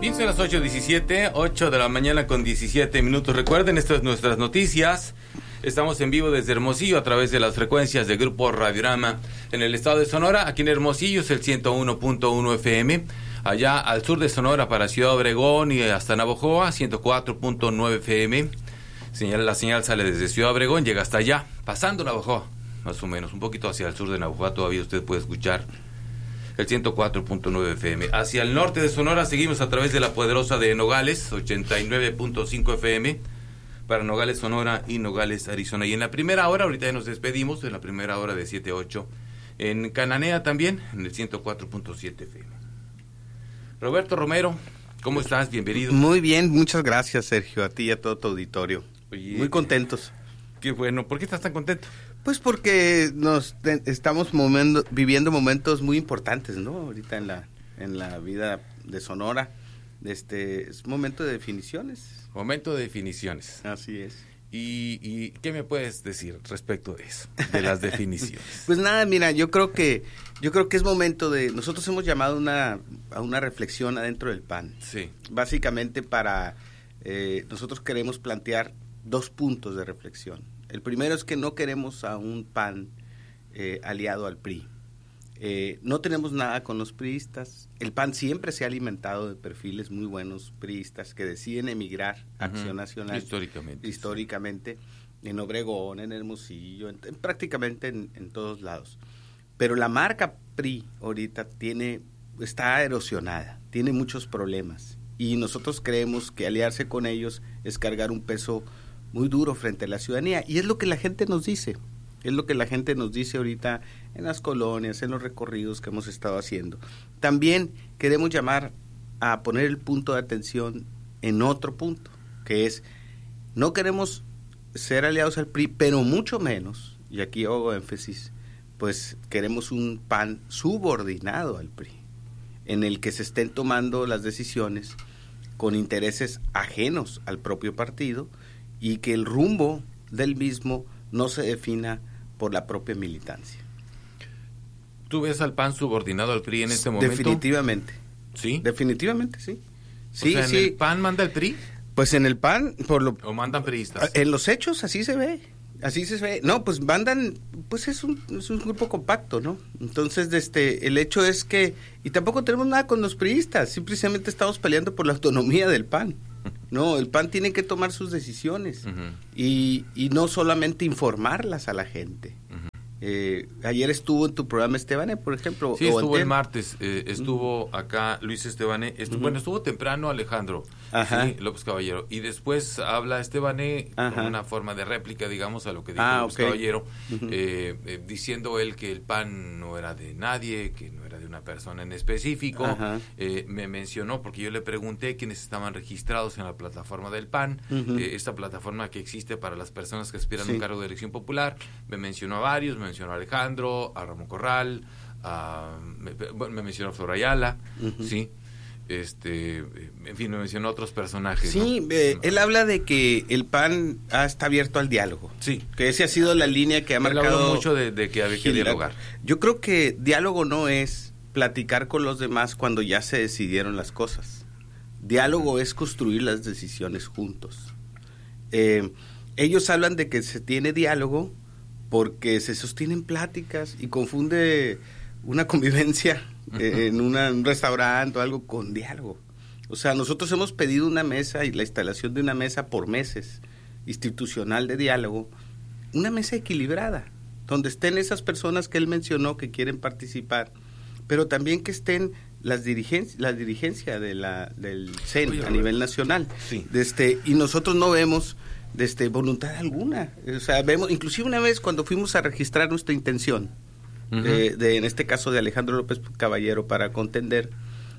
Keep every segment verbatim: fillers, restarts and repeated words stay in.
quince a las ocho diecisiete, ocho de la mañana con diecisiete minutos. Recuerden, estas son nuestras noticias. Estamos en vivo desde Hermosillo a través de las frecuencias de Grupo Radiorama en el estado de Sonora. Aquí en Hermosillo es el ciento uno punto uno F M. Allá al sur de Sonora para Ciudad Obregón y hasta Navojoa, ciento cuatro punto nueve F M. Señal, la señal sale desde Ciudad Obregón, llega hasta allá, pasando Navojoa, más o menos, un poquito hacia el sur de Navojoa. Todavía usted puede escuchar el ciento cuatro punto nueve F M. Hacia el norte de Sonora seguimos a través de la poderosa de Nogales, ochenta y nueve punto cinco F M, para Nogales, Sonora y Nogales, Arizona. Y en la primera hora, ahorita ya nos despedimos, en la primera hora de siete a ocho, en Cananea también, en el ciento cuatro punto siete F M. Roberto Romero, ¿cómo estás? Bienvenido. Muy bien, muchas gracias, Sergio, a ti y a todo tu auditorio. Oye, muy contentos. Qué bueno. ¿Por qué estás tan contento? Pues porque nos te, estamos momento, viviendo momentos muy importantes, ¿no? Ahorita en la en la vida de Sonora, este es momento de definiciones. Momento de definiciones. Así es. ¿Y, y qué me puedes decir respecto de eso, de las definiciones? Pues nada, mira, yo creo que yo creo que es momento de, nosotros hemos llamado una a una reflexión adentro del P A N. Sí. Básicamente para eh, nosotros queremos plantear dos puntos de reflexión. El primero es que no queremos a un P A N eh, aliado al P R I. Eh, no tenemos nada con los priistas. El P A N siempre se ha alimentado de perfiles muy buenos priistas que deciden emigrar a uh-huh. Acción Nacional. Históricamente. Históricamente, sí. En Obregón, en Hermosillo, en, en, prácticamente en, en todos lados. Pero la marca P R I ahorita tiene, está erosionada, tiene muchos problemas. Y nosotros creemos que aliarse con ellos es cargar un peso muy duro frente a la ciudadanía, y es lo que la gente nos dice, es lo que la gente nos dice ahorita en las colonias, en los recorridos que hemos estado haciendo. También queremos llamar a poner el punto de atención en otro punto, que es, no queremos ser aliados al P R I, pero mucho menos, y aquí hago énfasis, pues queremos un P A N subordinado al P R I, en el que se estén tomando las decisiones con intereses ajenos al propio partido, y que el rumbo del mismo no se defina por la propia militancia. ¿Tú ves al P A N subordinado al P R I en este momento? Definitivamente. ¿Sí? Definitivamente, sí. Sí, o sea, ¿en sí. el P A N manda el P R I? Pues en el P A N, por lo... ¿O mandan priistas? En los hechos así se ve. Así se ve. No, pues mandan, pues es un, es un grupo compacto, ¿no? Entonces, este, el hecho es que, y tampoco tenemos nada con los priistas, simplemente estamos peleando por la autonomía del P A N. No, el P A N tiene que tomar sus decisiones uh-huh. y, y no solamente informarlas a la gente. Uh-huh. Eh, ayer estuvo en tu programa Estebané, por ejemplo. Sí, estuvo antes. El martes, eh, estuvo uh-huh. acá Luis Estebané, estuvo, uh-huh. bueno, estuvo temprano Alejandro sí, López Caballero, y después habla Estebané con una forma de réplica, digamos, a lo que dijo ah, López okay. Caballero, uh-huh. eh, eh, diciendo él que el P A N no era de nadie, que no era de una persona en específico. Uh-huh. eh, me mencionó, porque yo le pregunté quiénes estaban registrados en la plataforma del P A N, uh-huh. eh, esta plataforma que existe para las personas que aspiran sí. a un cargo de elección popular. Me mencionó a varios, me mencionó a Alejandro, a Ramón Corral, a, me, me mencionó a Flor Ayala, uh-huh. sí, este, en fin, me mencionó a otros personajes. Sí, ¿no? eh, él habla de que el P A N ah, está abierto al diálogo. Sí. Que esa ha sido la línea que ha él marcado. Habló mucho de, de que había que dialogar. Yo creo que diálogo no es platicar con los demás cuando ya se decidieron las cosas. Diálogo uh-huh. es construir las decisiones juntos. Eh, ellos hablan de que se tiene diálogo porque se sostienen pláticas y confunde una convivencia uh-huh. eh, en una, un restaurante o algo con diálogo. O sea, nosotros hemos pedido una mesa y la instalación de una mesa por meses, institucional de diálogo, una mesa equilibrada, donde estén esas personas que él mencionó que quieren participar, pero también que estén las dirigencias, la dirigencia de la, del C E N Oye, a nivel nacional. Sí. Este, y nosotros no vemos desde voluntad alguna. O sea, vemos, inclusive una vez cuando fuimos a registrar nuestra intención, uh-huh. de, de, en este caso de Alejandro López Caballero para contender,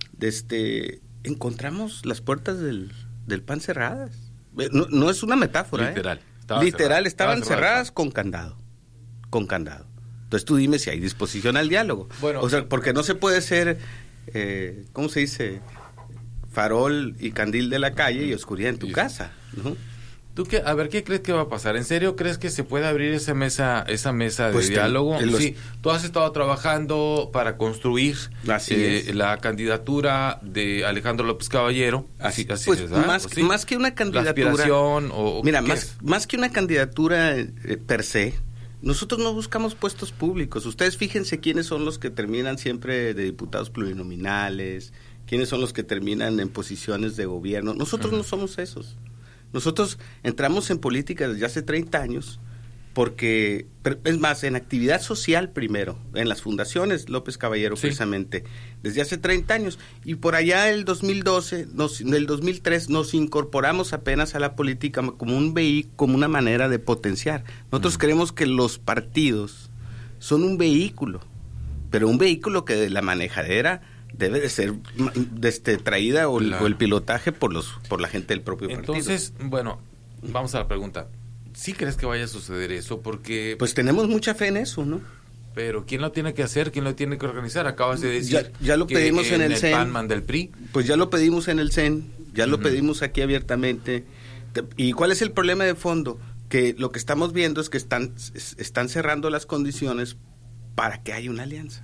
este, encontramos las puertas del, del P A N cerradas. No, no es una metáfora. Literal. ¿eh? Estaba Literal, cerrado. estaban Estaba cerradas con candado. Con candado. Entonces tú dime si hay disposición al diálogo. Bueno, o sea, porque no se puede ser, eh, ¿cómo se dice? Farol y candil de la calle y oscuridad en tu y, casa, ¿no? ¿Tú qué, a ver, qué crees que va a pasar? ¿En serio crees que se puede abrir esa mesa esa mesa de Pues diálogo? en los... Sí, tú has estado trabajando para construir eh, la candidatura de Alejandro López Caballero. Así, así pues es, más, pues sí. más que una candidatura... ¿La aspiración o, o Mira, qué más, es? más que una candidatura eh, per se, nosotros no buscamos puestos públicos. Ustedes fíjense quiénes son los que terminan siempre de diputados plurinominales, quiénes son los que terminan en posiciones de gobierno. Nosotros uh-huh. no somos esos. Nosotros entramos en política desde hace treinta años porque, es más, en actividad social primero, en las fundaciones López Caballero sí. precisamente, desde hace treinta años. Y por allá el dos mil doce, nos, en el dos mil tres, nos incorporamos apenas a la política como un vehículo, como una manera de potenciar. Nosotros uh-huh. creemos que los partidos son un vehículo, pero un vehículo que de la manejadera debe de ser este, traída o, claro. o el pilotaje por los por la gente del propio partido. Entonces, bueno, vamos a la pregunta. ¿Sí crees que vaya a suceder eso? Porque... Pues tenemos mucha fe en eso, ¿no? Pero ¿quién lo tiene que hacer? ¿Quién lo tiene que organizar? Acabas de decir ya, ya lo que pedimos en, en el, el C E N. P A N manda el P R I. Pues ya lo pedimos en el C E N, ya uh-huh. lo pedimos aquí abiertamente. ¿Y cuál es el problema de fondo? Que lo que estamos viendo es que están, están cerrando las condiciones para que haya una alianza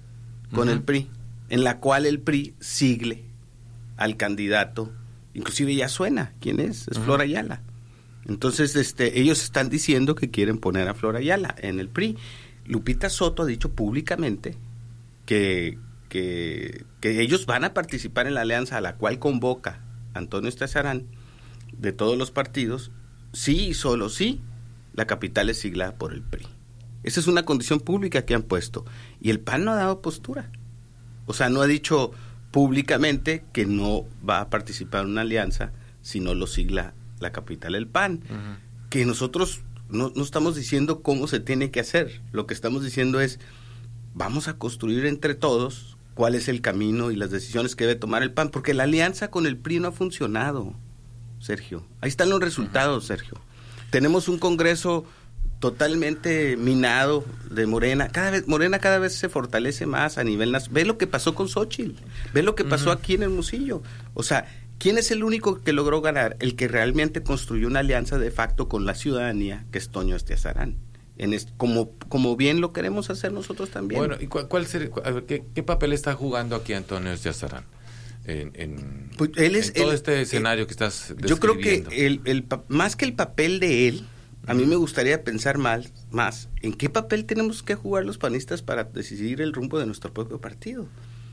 con uh-huh. el P R I, en la cual el P R I sigle al candidato, inclusive ya suena, ¿quién es? Es uh-huh. Flor Ayala. Entonces, este, ellos están diciendo que quieren poner a Flor Ayala en el P R I. Lupita Soto ha dicho públicamente que, que, que ellos van a participar en la alianza a la cual convoca Antonio Estezarán de todos los partidos, sí y solo sí, la capital es siglada por el P R I. Esa es una condición pública que han puesto. Y el P A N no ha dado postura. O sea, no ha dicho públicamente que no va a participar en una alianza si no lo sigla la capital del P A N. Uh-huh. Que nosotros no, no estamos diciendo cómo se tiene que hacer. Lo que estamos diciendo es, vamos a construir entre todos cuál es el camino y las decisiones que debe tomar el P A N. Porque la alianza con el P R I no ha funcionado, Sergio. Ahí están los resultados, uh-huh. Sergio. Tenemos un Congreso totalmente minado de Morena. Cada vez Morena cada vez se fortalece más a nivel nacional. Ve lo que pasó con Xóchitl, ve lo que pasó uh-huh. aquí en Hermosillo. O sea, ¿quién es el único que logró ganar? El que realmente construyó una alianza de facto con la ciudadanía, que es Toño Estezarán. En est- como, como bien lo queremos hacer nosotros también. Bueno, ¿y cuál, cuál sería, a ver, ¿qué, qué papel está jugando aquí Antonio Estezarán? En, en, pues él es, en todo él, este escenario él, que estás describiendo. Yo creo que el, el, más que el papel de él, a mí me gustaría pensar más, más en qué papel tenemos que jugar los panistas para decidir el rumbo de nuestro propio partido.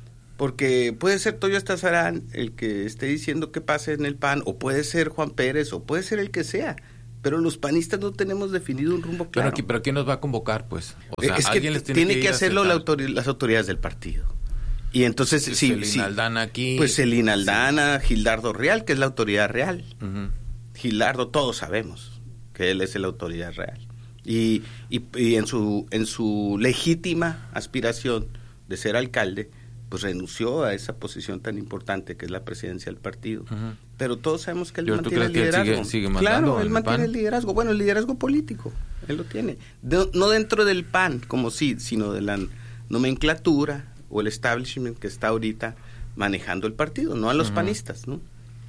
Porque puede ser Toño Estezarán el que esté diciendo qué pase en el P A N, o puede ser Juan Pérez, o puede ser el que sea. Pero los panistas no tenemos definido un rumbo claro. Pero, aquí, ¿pero quién nos va a convocar, pues? O sea, es que alguien les tiene, tiene que, que hacerlo la autor- las autoridades del partido. Y entonces, sí, Celina sí, Aldana aquí. Pues Celina Aldana, sí. Gildardo Real, que es la autoridad real. Uh-huh. Gildardo, todos sabemos que él es la autoridad real. Y, y, y en su en su legítima aspiración de ser alcalde, pues renunció a esa posición tan importante que es la presidencia del partido. Uh-huh. Pero todos sabemos que él Yo, mantiene el liderazgo. Que él sigue, sigue claro, él mantiene P A N? el liderazgo. Bueno, el liderazgo político, él lo tiene. De, no dentro del P A N, como sí, sino de la nomenclatura o el establishment que está ahorita manejando el partido, no a los uh-huh. panistas, ¿no?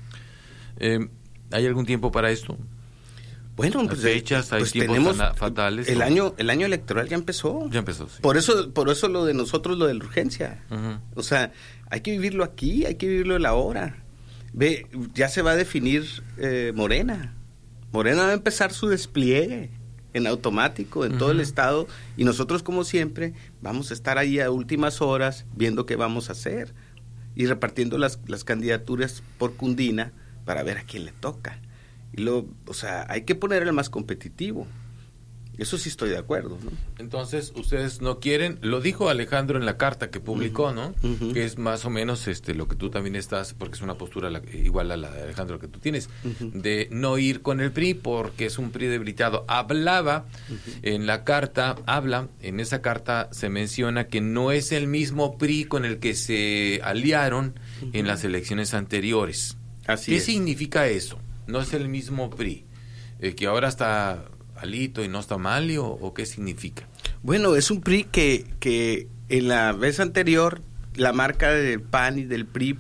Eh, ¿Hay algún tiempo para esto? Bueno, pues, fechas, hay pues tiempos tenemos, fatales. El ¿no? año el año electoral ya empezó. Ya empezó, sí. Por eso por eso lo de nosotros, lo de la urgencia. Uh-huh. O sea, hay que vivirlo aquí, hay que vivirlo en la hora. Ve, ya se va a definir eh, Morena. Morena va a empezar su despliegue en automático en uh-huh. todo el estado, y nosotros, como siempre, vamos a estar ahí a últimas horas viendo qué vamos a hacer y repartiendo las, las candidaturas por Cundina para ver a quién le toca. Y lo, o sea, hay que poner el más competitivo. Eso sí estoy de acuerdo, ¿no? Entonces, ustedes no quieren, lo dijo Alejandro en la carta que publicó, uh-huh. ¿no? Uh-huh. Que es más o menos este lo que tú también estás, porque es una postura la, igual a la de Alejandro que tú tienes, uh-huh. de no ir con el P R I porque es un P R I debilitado. Hablaba uh-huh. en la carta, habla, en esa carta se menciona que no es el mismo P R I con el que se aliaron uh-huh. en las elecciones anteriores. Así ¿Qué es. significa eso? No es el mismo P R I, eh, que ahora está alito y no está mal, o, o qué significa. Bueno, es un P R I que, que en la vez anterior la marca del P A N y del P R I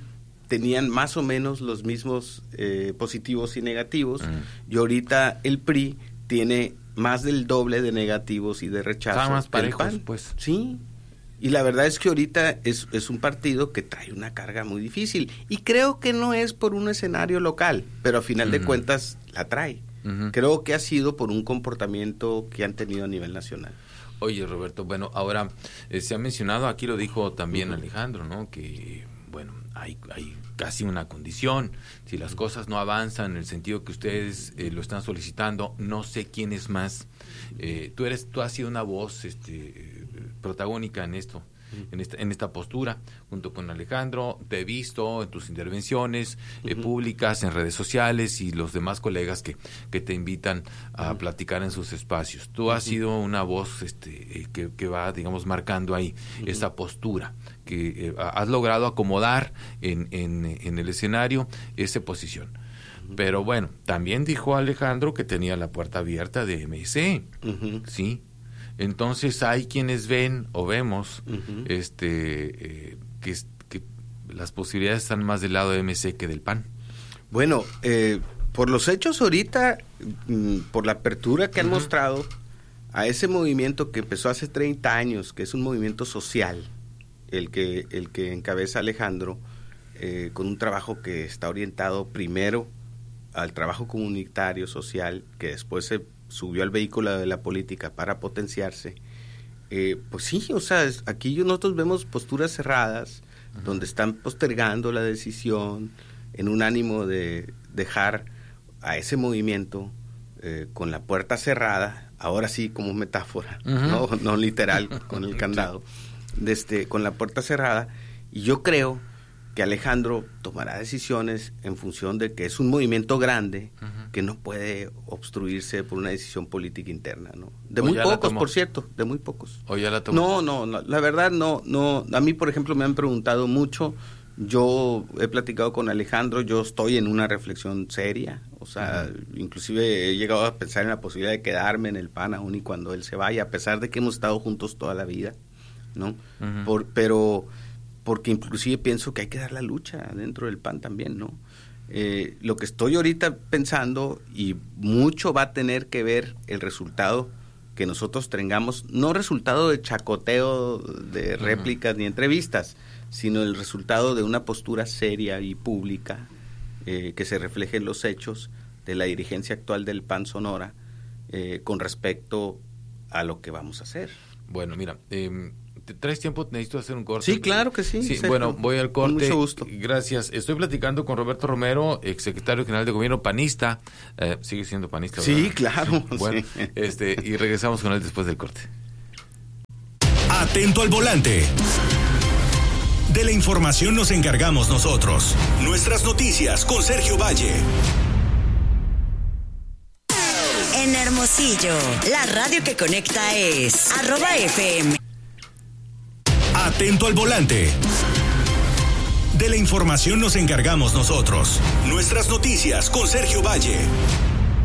tenían más o menos los mismos eh, positivos y negativos, uh-huh. y ahorita el P R I tiene más del doble de negativos y de rechazo. Están más parejos, P A N. Pues. Sí, y la verdad es que ahorita es, es un partido que trae una carga muy difícil, y creo que no es por un escenario local, pero a final uh-huh. de cuentas la trae. Uh-huh. Creo que ha sido por un comportamiento que han tenido a nivel nacional. Oye, Roberto, bueno, ahora eh, se ha mencionado, aquí lo dijo también uh-huh. Alejandro, ¿no? Que, bueno, hay, hay casi una condición, si las uh-huh. cosas no avanzan en el sentido que ustedes eh, lo están solicitando, no sé quién es más. Eh, tú eres, tú has sido una voz este, protagónica en esto. En esta, en esta postura, junto con Alejandro, te he visto en tus intervenciones eh, uh-huh. públicas, en redes sociales y los demás colegas que, que te invitan a uh-huh. platicar en sus espacios. Tú uh-huh. has sido una voz este, eh, que, que va, digamos, marcando ahí uh-huh. esa postura, que eh, has logrado acomodar en, en, en el escenario esa posición. Uh-huh. Pero bueno, también dijo Alejandro que tenía la puerta abierta de M C, uh-huh. ¿sí? Entonces hay quienes ven o vemos uh-huh. este eh, que, que las posibilidades están más del lado de M C que del P A N. Bueno, eh, por los hechos ahorita, mm, por la apertura que han uh-huh. mostrado a ese movimiento que empezó hace treinta años, que es un movimiento social, el que, el que encabeza Alejandro, eh, con un trabajo que está orientado primero al trabajo comunitario, social, que después se subió al vehículo de la política para potenciarse, eh, pues sí, o sea, es, aquí nosotros vemos posturas cerradas, uh-huh. donde están postergando la decisión en un ánimo de dejar a ese movimiento eh, con la puerta cerrada, ahora sí como metáfora, uh-huh. no, no literal con el candado, desde, con la puerta cerrada, y yo creo que Alejandro tomará decisiones en función de que es un movimiento grande uh-huh. que no puede obstruirse por una decisión política interna, ¿no? De muy pocos, por cierto, de muy pocos. ¿O ya la tomó? No, no, no, la verdad no, no. A mí, por ejemplo, me han preguntado mucho. Yo he platicado con Alejandro, yo estoy en una reflexión seria, o sea, uh-huh. inclusive he llegado a pensar en la posibilidad de quedarme en el P A N aún y cuando él se vaya, a pesar de que hemos estado juntos toda la vida, ¿no? Uh-huh. Por, pero porque inclusive pienso que hay que dar la lucha dentro del P A N también, ¿no? Eh, lo que estoy ahorita pensando, y mucho va a tener que ver el resultado que nosotros tengamos, no resultado de chacoteo, de réplicas uh-huh. ni entrevistas, sino el resultado de una postura seria y pública eh, que se refleje en los hechos de la dirigencia actual del P A N Sonora eh, con respecto a lo que vamos a hacer. Bueno, mira, eh, ¿te traes tiempo? Necesito hacer un corte. Sí, claro que sí. sí bueno, voy al corte. Con mucho gusto. Gracias. Estoy platicando con Roberto Romero, exsecretario general de gobierno panista. Eh, sigue siendo panista, ¿verdad? Sí, claro. Bueno, sí. este, y regresamos con él después del corte. Atento al volante. De la información nos encargamos nosotros. Nuestras noticias con Sergio Valle. En Hermosillo, la radio que conecta es arroba F M. Atento al volante. De la información nos encargamos nosotros. Nuestras noticias con Sergio Valle.